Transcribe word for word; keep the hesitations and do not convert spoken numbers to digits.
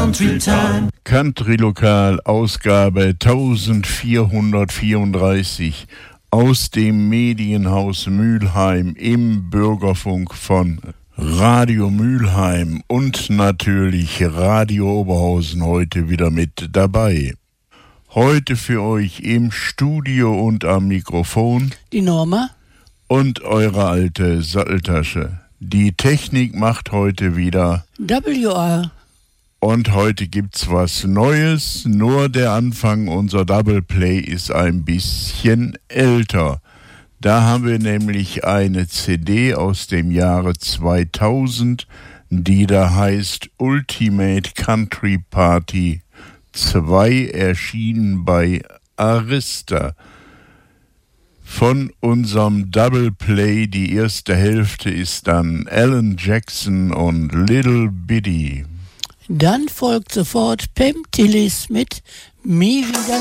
Country Time. Country Lokal, Ausgabe eintausendvierhundertvierunddreißig aus dem Medienhaus Mülheim im Bürgerfunk von Radio Mülheim und natürlich Radio Oberhausen heute wieder mit dabei. Heute für euch im Studio und am Mikrofon die Norma und eure alte Satteltasche. Die Technik macht heute wieder W R. Und heute gibt's was Neues, nur der Anfang. Unser Double Play ist ein bisschen älter. Da haben wir nämlich eine C D aus dem Jahre zweitausend, die da heißt Ultimate Country Party zwei, erschienen bei Arista. Von unserem Double Play, die erste Hälfte ist dann Alan Jackson und Little Bitty. Dann folgt sofort Pam Tillis mit Me wieder.